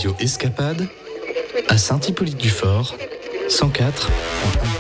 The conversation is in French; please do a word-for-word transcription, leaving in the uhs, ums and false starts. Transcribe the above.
Radio Escapade à Saint-Hippolyte-du-Fort, cent quatre point un.